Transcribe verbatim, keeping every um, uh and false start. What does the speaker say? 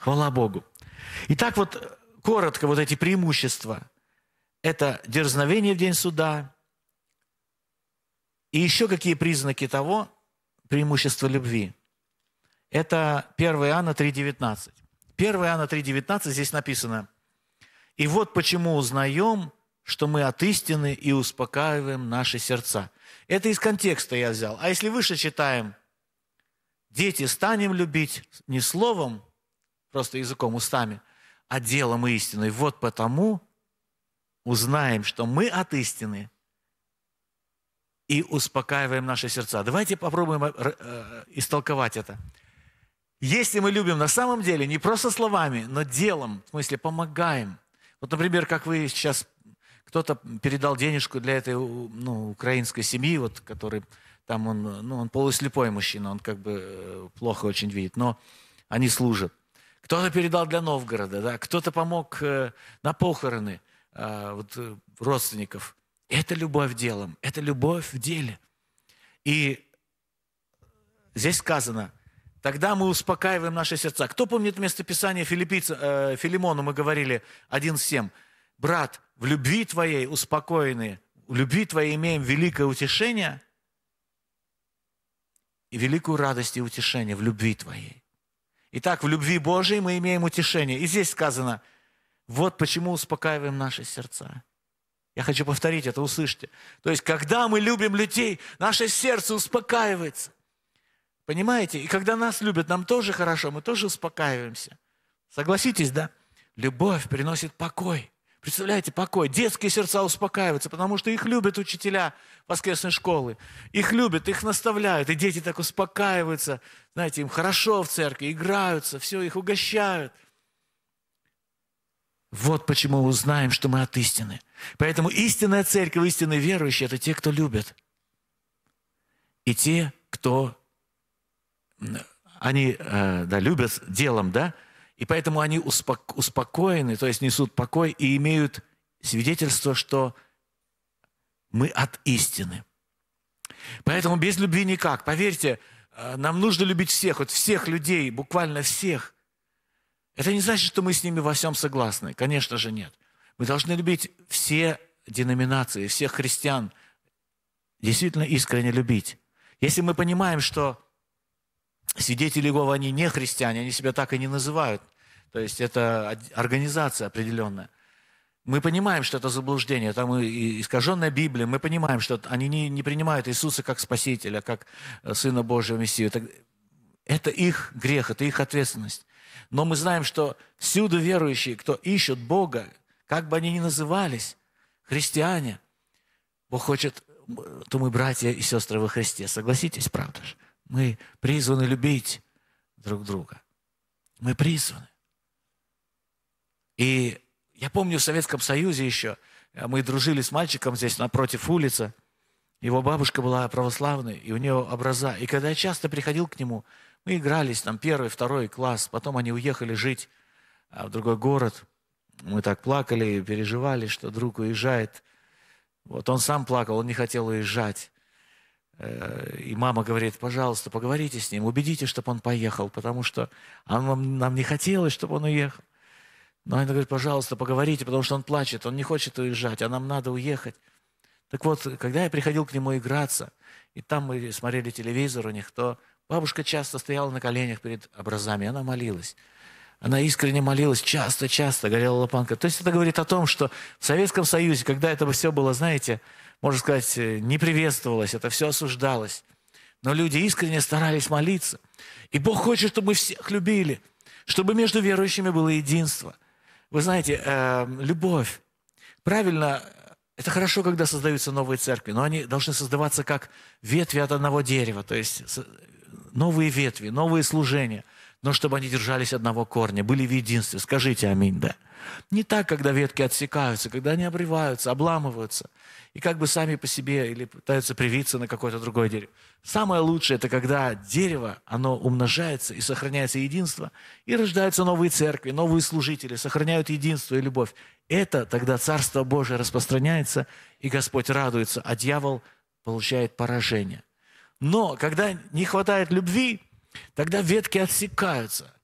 Хвала Богу. Итак, вот коротко вот эти преимущества. Это дерзновение в день суда. И еще какие признаки того, преимущества любви. Это первое Иоанна три девятнадцать. первое Иоанна три девятнадцать здесь написано: «И вот почему узнаем, что мы от истины и успокаиваем наши сердца». Это из контекста я взял. А если выше читаем: «Дети, станем любить не словом, просто языком, устами, а делом и истиной. Вот потому узнаем, что мы от истины и успокаиваем наши сердца». Давайте попробуем истолковать это. Если мы любим на самом деле, не просто словами, но делом, в смысле помогаем. Вот, например, как вы сейчас, кто-то передал денежку для этой ну, украинской семьи, вот, который там он, ну, он полуслепой мужчина, он как бы плохо очень видит, но они служат. Кто-то передал для Новгорода, да, кто-то помог э, на похороны э, вот, э, родственников. Это любовь делом, это любовь в деле. И здесь сказано: тогда мы успокаиваем наши сердца. Кто помнит местописание Филиппийца, э, Филимону, мы говорили один семь. «Брат, в любви твоей успокоены, в любви твоей имеем великое утешение и великую радость и утешение в любви твоей». Итак, в любви Божией мы имеем утешение. И здесь сказано: вот почему успокаиваем наши сердца. Я хочу повторить это, услышьте. То есть, когда мы любим людей, наше сердце успокаивается. Понимаете? И когда нас любят, нам тоже хорошо, мы тоже успокаиваемся. Согласитесь, да? Любовь приносит покой. Представляете, покой. Детские сердца успокаиваются, потому что их любят учителя воскресной школы. Их любят, их наставляют, и дети так успокаиваются. Знаете, им хорошо в церкви, играются, все, их угощают. Вот почему мы узнаем, что мы от истины. Поэтому истинная церковь, истинные верующие – это те, кто любят. И те, кто они да, любят делом, да, и поэтому они успокоены, то есть несут покой и имеют свидетельство, что мы от истины. Поэтому без любви никак. Поверьте, нам нужно любить всех, вот всех людей, буквально всех. Это не значит, что мы с ними во всем согласны. Конечно же, нет. Мы должны любить все деноминации, всех христиан. Действительно искренне любить. Если мы понимаем, что свидетели Иеговы, они не христиане, они себя так и не называют. То есть это организация определенная. Мы понимаем, что это заблуждение, там и искаженная Библия, мы понимаем, что они не, не принимают Иисуса как Спасителя, как Сына Божьего, Мессию. Это их грех, это их ответственность. Но мы знаем, что всюду верующие, кто ищут Бога, как бы они ни назывались, христиане, Бог хочет, то мы братья и сестры во Христе. Согласитесь, правда же? Мы призваны любить друг друга. Мы призваны. И я помню, в Советском Союзе еще мы дружили с мальчиком здесь напротив улицы. Его бабушка была православной, и у нее образа. И когда я часто приходил к нему, мы игрались, там, первый, второй класс. Потом они уехали жить в другой город. Мы так плакали, переживали, что друг уезжает. Вот он сам плакал, он не хотел уезжать. И мама говорит: пожалуйста, поговорите с ним, убедите, чтобы он поехал, потому что нам, нам не хотелось, чтобы он уехал. Но она говорит: пожалуйста, поговорите, потому что он плачет, он не хочет уезжать, а нам надо уехать. Так вот, когда я приходил к нему играться, и там мы смотрели телевизор у них, то бабушка часто стояла на коленях перед образами, она молилась. Она искренне молилась, часто-часто горела лампадка. То есть это говорит о том, что в Советском Союзе, когда это все было, знаете, можно сказать, не приветствовалось, это все осуждалось. Но люди искренне старались молиться. И Бог хочет, чтобы мы всех любили, чтобы между верующими было единство. Вы знаете, э, любовь. Правильно, это хорошо, когда создаются новые церкви, но они должны создаваться как ветви от одного дерева, то есть новые ветви, новые служения, но чтобы они держались одного корня, были в единстве. Скажите аминь, да. Не так, когда ветки отсекаются, когда они обрываются, обламываются, и как бы сами по себе или пытаются привиться на какое-то другое дерево. Самое лучшее – это когда дерево, оно умножается и сохраняется единство, и рождаются новые церкви, новые служители, сохраняют единство и любовь. Это тогда Царство Божие распространяется, и Господь радуется, а дьявол получает поражение. Но когда не хватает любви, тогда ветки отсекаются.